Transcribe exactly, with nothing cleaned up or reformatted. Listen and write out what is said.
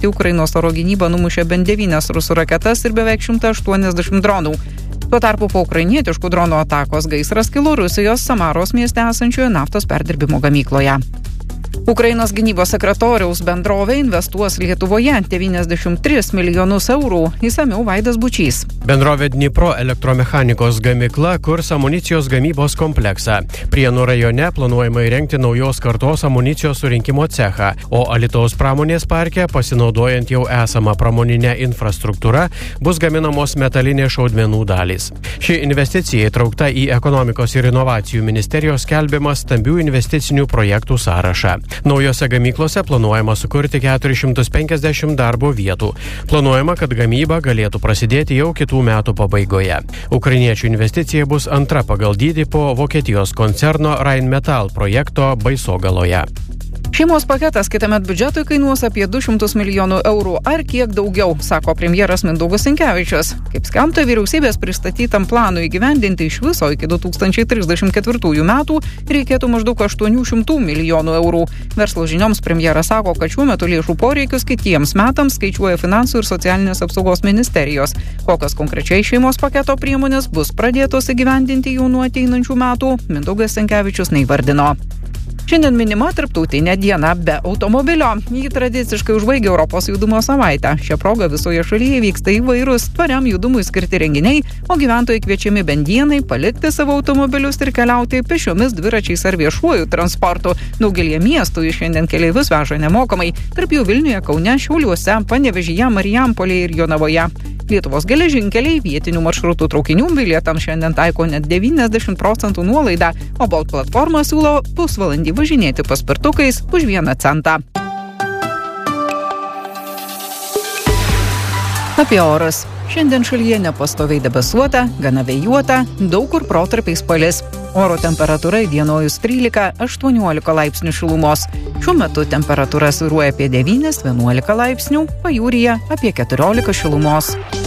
naktį Ukrainos oro gynyba numušė bent devynias rusų raketas ir beveik šimtą aštuoniasdešimt dronų. Tuo tarpu po ukrainietiškų dronų atakos gaisras kilo Rusijos Samaros mieste esančioje naftos perdirbimo gamykloje. Ukrainos gynybos sekretoriaus bendrovė investuos Lietuvoje devyniasdešimt tris milijonus eurų. Įsamiau Vaidas Bučys. Bendrovė Dnipro elektromechanikos gamykla kurs amunicijos gamybos kompleksą. Prienų rajone planuojama įrengti naujos kartos amunicijos surinkimo cechą, o Alytaus pramonės parke, pasinaudojant jau esamą pramoninę infrastruktūrą, bus gaminamos metalinės šaudmenų dalys. Ši investicija įtraukta į ekonomikos ir inovacijų ministerijos skelbiamą stambių investicinių projektų sąrašą. Naujose gamyklose planuojama sukurti keturis šimtus penkiasdešimt darbo vietų. Planuojama, kad gamyba galėtų prasidėti jau kitų metų pabaigoje. Ukrainiečių investicija bus antra pagal dydį po Vokietijos koncerno Rheinmetall projekto Baisogaloje. Šeimos paketas kitąmet biudžetui kainuos apie du šimtus milijonų eurų ar kiek daugiau, sako premjeras Mindaugas Sinkevičius. Kaip skelbta, vyriausybės pristatytam planui įgyvendinti iš viso iki du tūkstančiai trisdešimt ketvirtųjų metų reikėtų maždaug aštuonių šimtų milijonų eurų. Verslo žinioms premjeras sako, kad šiuo metu lėšų poreikius kitiems metams skaičiuoja Finansų ir socialinės apsaugos ministerijos. Kokios konkrečiai šeimos paketo priemonės bus pradėtos įgyvendinti jau nuo ateinančių metų, Mindaugas Sinkevičius neįvardino. Šiandien minima tarptautinė diena be automobilio. Jį tradiciškai užbaigia Europos judumo savaitę. Šia proga visoje šalyje vyksta įvairūs tvariam judumui skirti renginiai, o gyventojai kviečiami bent dienai palikti savo automobilius ir keliauti pešiomis, dviračiais ar viešuoju transportu. Daugelie miestų iš šiandien keleivius veža nemokamai. Tarp jų Vilniuje, Kaune, Šiauliuose, Panevėžyje, Marijampolėje ir Jonavoje. Lietuvos geležinkeliai vietinių maršrutų traukinių bilietams šiandien taiko net devyniasdešimt procentų nuolaidą, o Bolt platforma siūlo pusvalandį važinėti paspirtukais už vieną centą. Apie orus. Šiandien šalyje nepastoviai debesuota, gana vėjuota, daug kur protarpiais palis. Oro temperatūra įdienojus trylika aštuoniolika laipsnių šilumos. Šiuo metu temperatūra svyruoja apie devynis vienuolika laipsnių, pajūryje apie keturiolika šilumos.